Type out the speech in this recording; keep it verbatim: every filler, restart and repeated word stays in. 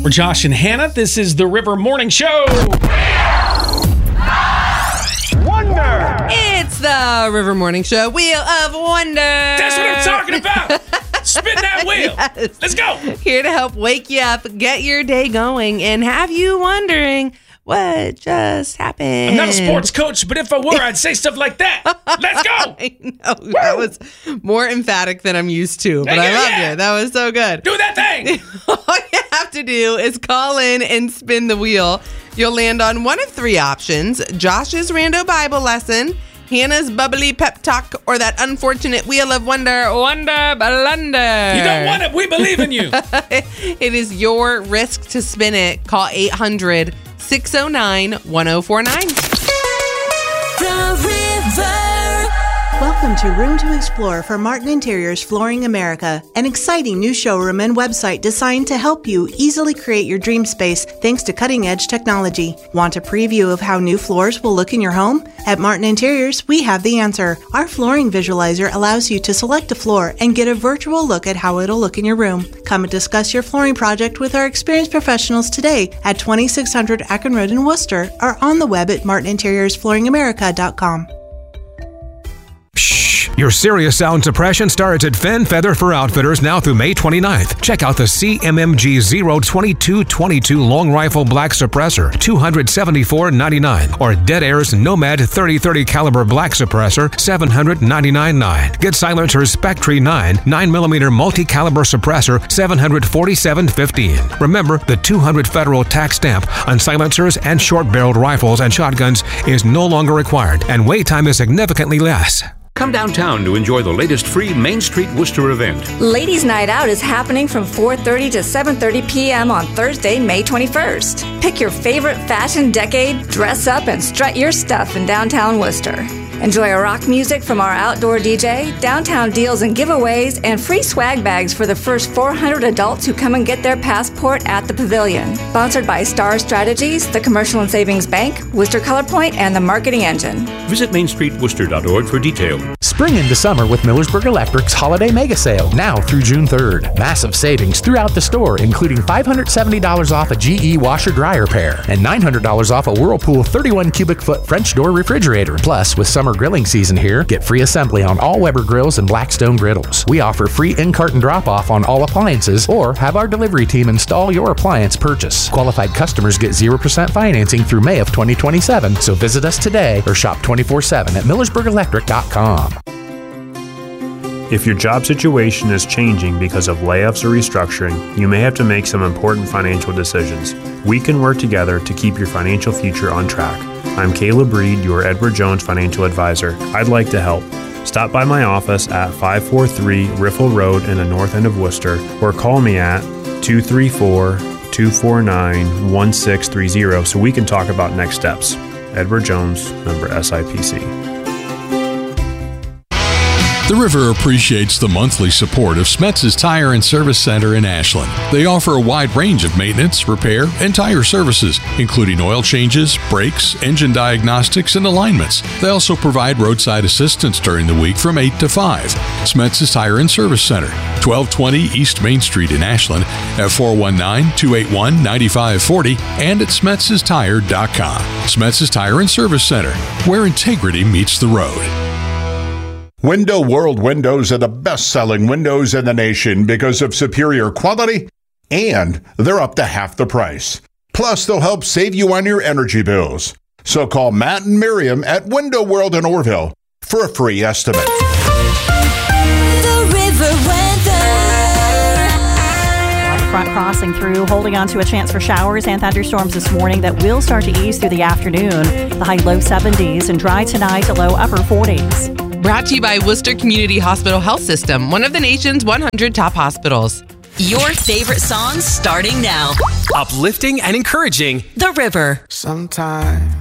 We're Josh and Hannah. This is the River Morning Show. Wonder! It's the River Morning Show, Wheel of Wonder. That's what I'm talking about. Spin that wheel. Yes. Let's go. Here to help wake you up, get your day going, and have you wondering what just happened. I'm not a sports coach, but if I were, I'd say stuff like that. Let's go. I know. That was more emphatic than I'm used to, but Yeah, I yeah, loved yeah. it. That was so good. Do that thing. All you have to do is call in and spin the wheel. You'll land on one of three options: Josh's Rando Bible lesson, Hannah's bubbly pep talk, or that unfortunate Wheel of Wonder, Wonder Blunder. You don't want it. We believe in you. It is your risk to spin it. Call eight hundred, six oh nine, one oh four nine. The River. Welcome to Room to Explore for Martin Interiors Flooring America, an exciting new showroom and website designed to help you easily create your dream space thanks to cutting-edge technology. Want a preview of how new floors will look in your home? At Martin Interiors, we have the answer. Our flooring visualizer allows you to select a floor and get a virtual look at how it'll look in your room. Come and discuss your flooring project with our experienced professionals today at twenty-six hundred Akron Road in Worcester or on the web at martin interiors flooring america dot com. Shh! Your serious sound suppression starts at Fen Feather for Outfitters now through May twenty-ninth. Check out the C M M G zero twenty-two twenty-two Long Rifle Black Suppressor, two hundred seventy-four dollars and ninety-nine cents, or Dead Air's Nomad thirty thirty Caliber Black Suppressor, seven hundred ninety-nine dollars and ninety-nine cents. Get Silencer's Spectre nine nine millimeter Multi-Caliber Suppressor, seven hundred forty-seven dollars and fifteen cents. Remember, the two hundred federal tax stamp on silencers and short-barreled rifles and shotguns is no longer required, and wait time is significantly less. Come downtown to enjoy the latest free Main Street Worcester event. Ladies' Night Out is happening from four thirty to seven thirty p.m. on Thursday, May twenty-first. Pick your favorite fashion decade, dress up, and strut your stuff in downtown Worcester. Enjoy rock music from our outdoor D J, downtown deals and giveaways, and free swag bags for the first four hundred adults who come and get their passport at the pavilion. Sponsored by Star Strategies, the Commercial and Savings Bank, Worcester Color Point, and the Marketing Engine. Visit main street worcester dot org for details. Spring into summer with Millersburg Electric's Holiday Mega Sale, now through June third. Massive savings throughout the store, including five hundred seventy dollars off a G E washer-dryer pair and nine hundred dollars off a Whirlpool thirty-one cubic foot French door refrigerator. Plus, with summer grilling season here, get free assembly on all Weber grills and Blackstone griddles. We offer free in-carton drop-off on all appliances, or have our delivery team install your appliance purchase. Qualified customers get zero percent financing through May of twenty twenty-seven, so visit us today or shop twenty-four seven at millersburg electric dot com. If your job situation is changing because of layoffs or restructuring, you may have to make some important financial decisions. We can work together to keep your financial future on track. I'm Caleb Reed, your Edward Jones financial advisor. I'd like to help. Stop by my office at five forty-three Riffle Road in the north end of Worcester, or call me at two three four, two four nine, one six three zero so we can talk about next steps. Edward Jones, member S I P C. The River appreciates the monthly support of Smetz's Tire and Service Center in Ashland. They offer a wide range of maintenance, repair, and tire services, including oil changes, brakes, engine diagnostics, and alignments. They also provide roadside assistance during the week from eight to five. Smetz's Tire and Service Center, twelve twenty East Main Street in Ashland, at four one nine, two eight one, nine five four zero and at smetz's tire dot com. Smetz's Tire and Service Center, where integrity meets the road. Window World Windows are the best-selling windows in the nation because of superior quality, and they're up to half the price. Plus, they'll help save you on your energy bills. So call Matt and Miriam at Window World in Orville for a free estimate. The River Weather. Front crossing through, holding on to a chance for showers and thunderstorms this morning that will start to ease through the afternoon. The high low seventies and dry tonight to low upper forties. Brought to you by Worcester Community Hospital Health System, one of the nation's one hundred top hospitals. Your favorite songs starting now. Uplifting and encouraging. The River. Sometimes